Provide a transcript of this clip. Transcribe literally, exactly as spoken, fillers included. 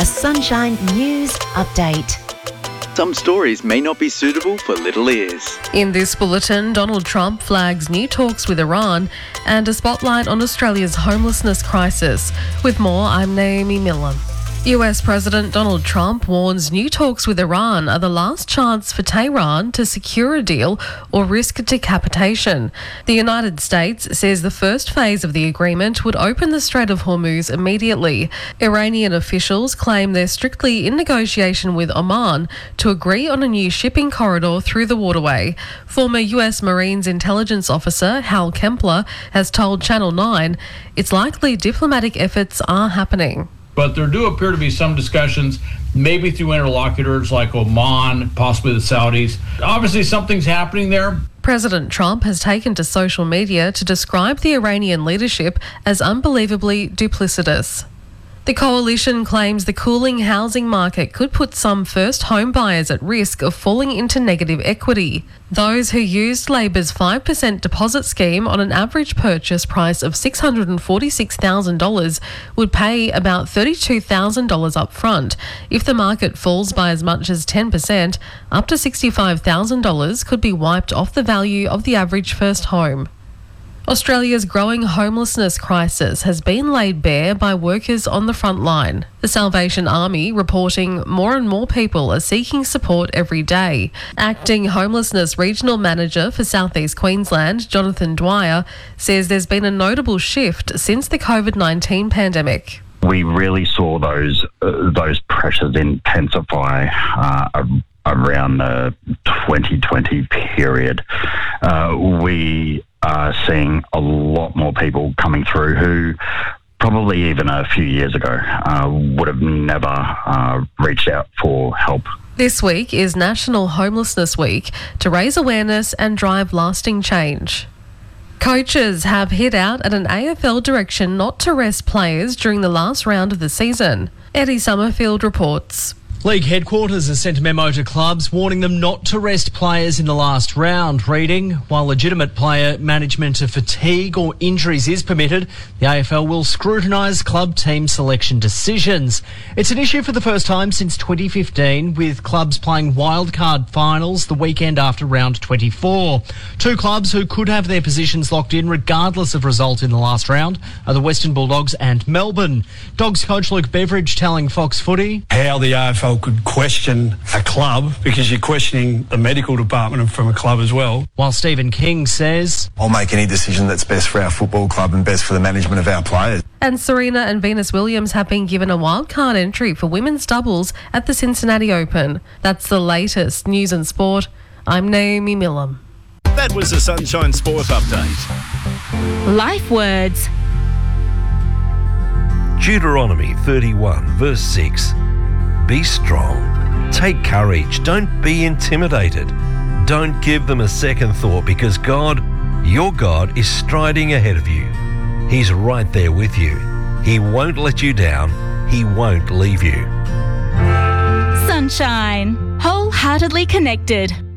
Sunshine News Update. Some stories may not be suitable for little ears. In this bulletin, Donald Trump flags new talks with Iran and a spotlight on Australia's homelessness crisis. With more, I'm Naomi Miller. U S President Donald Trump warns new talks with Iran are the last chance for Tehran to secure a deal or risk decapitation. The United States says the first phase of the agreement would open the Strait of Hormuz immediately. Iranian officials claim they're strictly in negotiation with Oman to agree on a new shipping corridor through the waterway. Former U S Marines intelligence officer Hal Kempler has told Channel nine it's likely diplomatic efforts are happening. But there do appear to be some discussions, maybe through interlocutors like Oman, possibly the Saudis. Obviously, something's happening there. President Trump has taken to social media to describe the Iranian leadership as unbelievably duplicitous. The coalition claims the cooling housing market could put some first home buyers at risk of falling into negative equity. Those who used Labor's five percent deposit scheme on an average purchase price of six hundred forty-six thousand dollars would pay about thirty-two thousand dollars up front. If the market falls by as much as ten percent, up to sixty-five thousand dollars could be wiped off the value of the average first home. Australia's growing homelessness crisis has been laid bare by workers on the front line. The Salvation Army reporting more and more people are seeking support every day. Acting Homelessness Regional Manager for South East Queensland, Jonathan Dwyer, says there's been a notable shift since the covid nineteen pandemic. We really saw those uh, those pressures intensify uh, around the twenty twenty period. Uh, we are seeing a lot more people coming through who probably even a few years ago uh, would have never uh, reached out for help. This week is National Homelessness Week to raise awareness and drive lasting change. Coaches have hit out at an A F L direction not to rest players during the last round of the season. Eddie Summerfield reports. League headquarters has sent a memo to clubs warning them not to rest players in the last round, reading, while legitimate player management of fatigue or injuries is permitted, the A F L will scrutinise club team selection decisions. It's an issue for the first time since twenty fifteen, with clubs playing wildcard finals the weekend after round twenty-four. Two clubs who could have their positions locked in regardless of result in the last round are the Western Bulldogs and Melbourne. Dogs coach Luke Beveridge telling Fox Footy how the A F L could question a club because you're questioning the medical department from a club as well. While Stephen King says, I'll make any decision that's best for our football club and best for the management of our players. And Serena and Venus Williams have been given a wildcard entry for women's doubles at the Cincinnati Open. That's the latest news and sport. I'm Naomi Miller. That was a Sunshine Sport Update. Life words. Deuteronomy thirty-one, verse six. Be strong. Take courage. Don't be intimidated. Don't give them a second thought, because God, your God, is striding ahead of you. He's right there with you. He won't let you down. He won't leave you. Sunshine. Wholeheartedly connected.